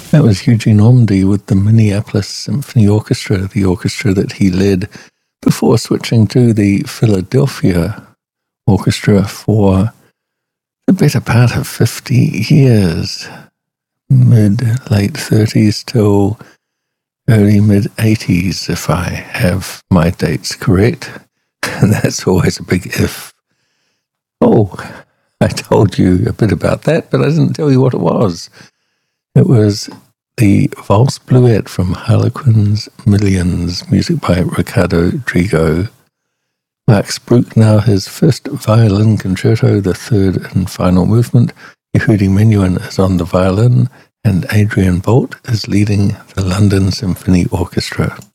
That was Eugene Ormandy with the Minneapolis Symphony Orchestra, the orchestra that he led before switching to the Philadelphia Orchestra for the better part of 50 years, mid-late 30s till early mid-80s, if I have my dates correct. And that's always a big if. Oh, I told you a bit about that, but I didn't tell you what it was. It was the Valse Bluette from Harlequin's Millions, music by Riccardo Drigo. Max Bruckner, his first violin concerto, the third and final movement. Yehudi Menuhin is on the violin, and Adrian Bolt is leading the London Symphony Orchestra.